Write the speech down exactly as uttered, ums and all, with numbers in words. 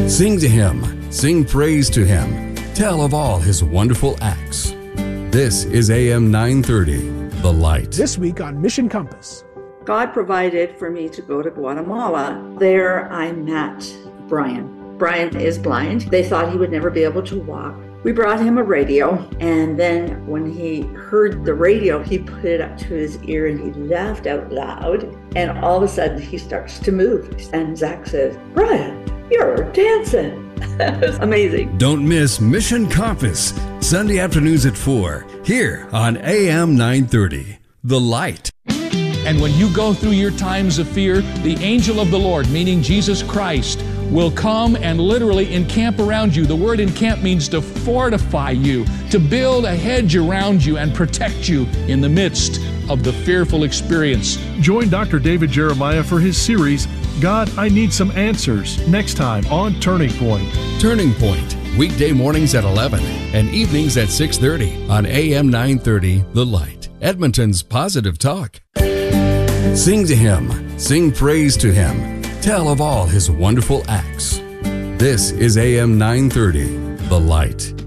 Sing to Him, sing praise to Him, tell of all His wonderful acts. This is A M nine thirty, The Light. This week on Mission Compass. God provided for me to go to Guatemala. There I met Brian. Brian is blind. They thought he would never be able to walk. We brought him a radio, and then when he heard the radio, he put it up to his ear and he laughed out loud. And all of a sudden, he starts to move. And Zach says, "Brian, you're dancing." It was amazing. Don't miss Mission Compass, Sunday afternoons at four, here on A M nine thirty, The Light. And when you go through your times of fear, the angel of the Lord, meaning Jesus Christ, will come and literally encamp around you. The word encamp means to fortify you, to build a hedge around you and protect you in the midst of the fearful experience. Join Doctor David Jeremiah for his series, God, I Need Some Answers, next time on Turning Point. Turning Point, weekday mornings at eleven and evenings at six thirty on A M nine thirty, The Light, Edmonton's Positive Talk. Sing to Him, sing praise to Him, tell of all His wonderful acts. This is A M nine thirty, The Light.